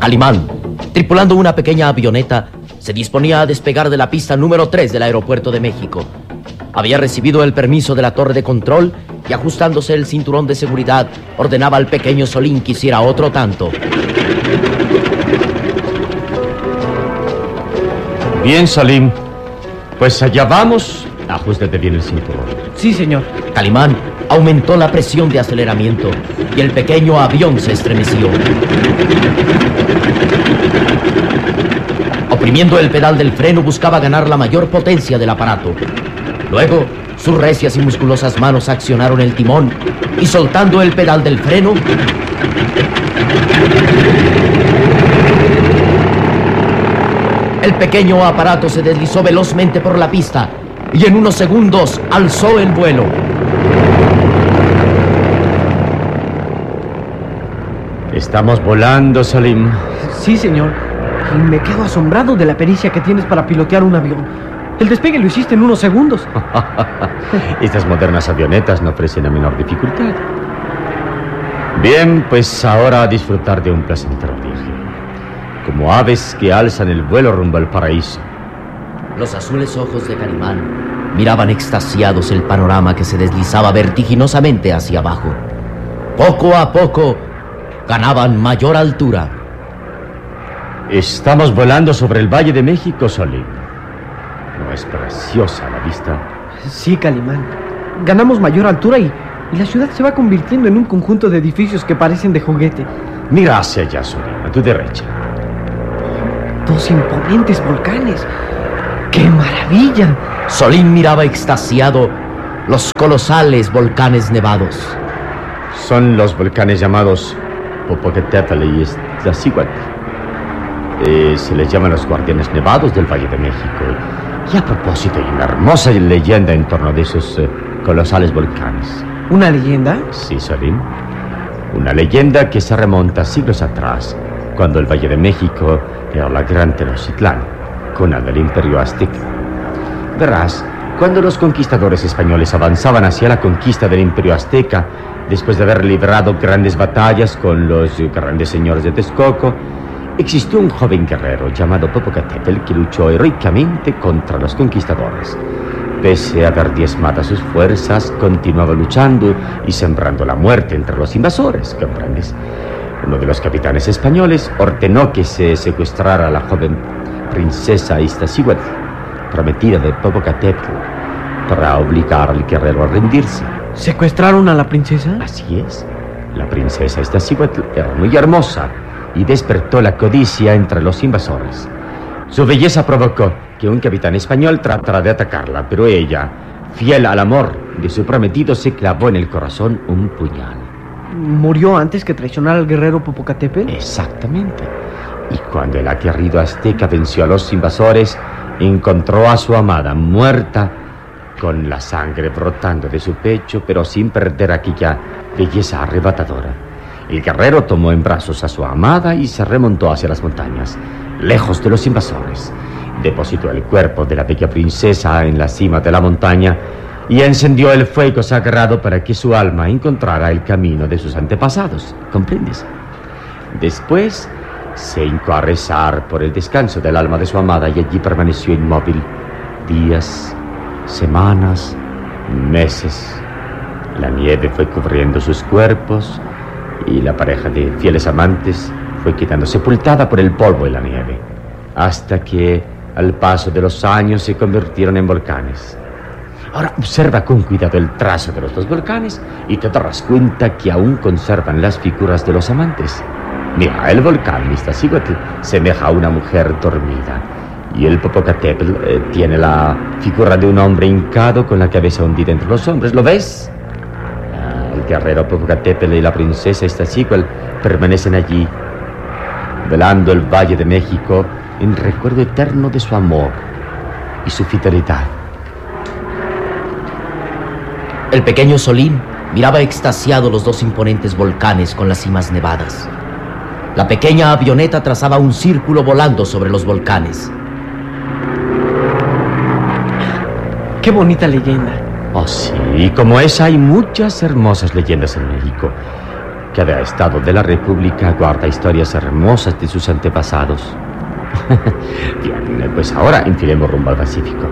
Calimán, tripulando una pequeña avioneta, se disponía a despegar de la pista número 3 del aeropuerto de México. Había recibido el permiso de la torre de control y, ajustándose el cinturón de seguridad, ordenaba al pequeño Solín que hiciera otro tanto. Bien, Salim. Pues allá vamos. Ajústate bien el cinturón. Sí, señor. Calimán aumentó la presión de aceleramiento y el pequeño avión se estremeció. Oprimiendo el pedal del freno, buscaba ganar la mayor potencia del aparato. Luego, sus recias y musculosas manos accionaron el timón y, soltando el pedal del freno, el pequeño aparato se deslizó velozmente por la pista y en unos segundos alzó el vuelo. Estamos volando, Salim. Sí, señor. Y me quedo asombrado de la pericia que tienes para pilotear un avión. El despegue lo hiciste en unos segundos. Estas modernas avionetas no ofrecen la menor dificultad. Bien, pues ahora a disfrutar de un placentero viaje. Como aves que alzan el vuelo rumbo al paraíso. Los azules ojos de Calimán miraban extasiados el panorama que se deslizaba vertiginosamente hacia abajo. Poco a poco ganaban mayor altura. Estamos volando sobre el Valle de México, Salim. ¿No es preciosa la vista? Sí, Calimán. Ganamos mayor altura y la ciudad se va convirtiendo en un conjunto de edificios que parecen de juguete. Mira hacia allá, Salim, a tu derecha. Dos imponentes volcanes. ¡Qué maravilla! Solín miraba extasiado los colosales volcanes nevados. Son los volcanes llamados Popocatépetl y Iztaccíhuatl. Se les llaman los guardianes nevados del Valle de México. Y a propósito, hay una hermosa leyenda en torno de esos colosales volcanes. ¿Una leyenda? Sí, Salim. Una leyenda que se remonta siglos atrás, cuando el Valle de México era la gran Tenochtitlán, cuna del Imperio Azteca. Verás, cuando los conquistadores españoles avanzaban hacia la conquista del Imperio Azteca, después de haber librado grandes batallas con los grandes señores de Texcoco, existió un joven guerrero llamado Popocatépetl que luchó heroicamente contra los conquistadores. Pese a haber diezmado sus fuerzas, continuaba luchando y sembrando la muerte entre los invasores, ¿comprendes? Uno de los capitanes españoles ordenó que se secuestrara a la joven princesa Iztaccíhuatl, prometida de Popocatépetl, para obligar al guerrero a rendirse. ¿Secuestraron a la princesa? Así es. La princesa Iztaccíhuatl era muy hermosa y despertó la codicia entre los invasores. Su belleza provocó que un capitán español tratara de atacarla, pero ella, fiel al amor de su prometido, se clavó en el corazón un puñal. ¿Murió antes que traicionara al guerrero Popocatépetl? Exactamente. Y cuando el aguerrido azteca venció a los invasores, encontró a su amada muerta, con la sangre brotando de su pecho, pero sin perder aquella belleza arrebatadora. El guerrero tomó en brazos a su amada y se remontó hacia las montañas, lejos de los invasores. Depositó el cuerpo de la bella princesa en la cima de la montaña y encendió el fuego sagrado para que su alma encontrara el camino de sus antepasados. ¿Comprendes? Después se hincó a rezar por el descanso del alma de su amada y allí permaneció inmóvil días, semanas, meses. La nieve fue cubriendo sus cuerpos y la pareja de fieles amantes fue quedando sepultada por el polvo y la nieve, hasta que al paso de los años se convirtieron en volcanes. Ahora observa con cuidado el trazo de los dos volcanes y te darás cuenta que aún conservan las figuras de los amantes. Mira, el volcán Iztaccíhuatl semeja a una mujer dormida y el Popocatépetl tiene la figura de un hombre hincado con la cabeza hundida entre los hombros. ¿Lo ves? El guerrero Popocatépetl y la princesa Iztaccíhuatl permanecen allí, velando el Valle de México en recuerdo eterno de su amor y su fidelidad. El pequeño Solín miraba extasiado los dos imponentes volcanes con las cimas nevadas. La pequeña avioneta trazaba un círculo volando sobre los volcanes. ¡Qué bonita leyenda! Oh, sí, y como esa hay muchas hermosas leyendas en México. Cada estado de la República guarda historias hermosas de sus antepasados. Bien, pues ahora enfilemos rumbo al Pacífico.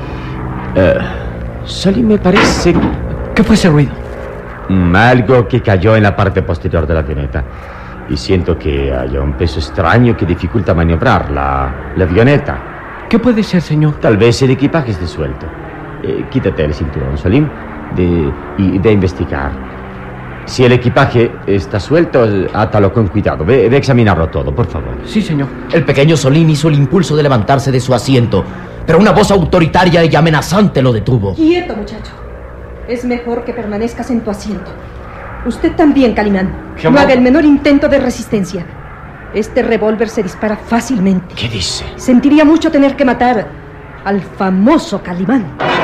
Salim, me parece... ¿Qué fue ese ruido? Algo que cayó en la parte posterior de la avioneta. Y siento que hay un peso extraño que dificulta maniobrar la avioneta. ¿Qué puede ser, señor? Tal vez el equipaje esté suelto. Quítate el cinturón, Salim, y ve a investigar. Si el equipaje está suelto, átalo con cuidado. Ve a examinarlo todo, por favor. Sí, señor. El pequeño Solín hizo el impulso de levantarse de su asiento, pero una voz autoritaria y amenazante lo detuvo. Quieto, muchacho. Es mejor que permanezcas en tu asiento. Usted también, Calimán. No haga el menor intento de resistencia. Este revólver se dispara fácilmente. ¿Qué dice? Sentiría mucho tener que matar al famoso Calimán.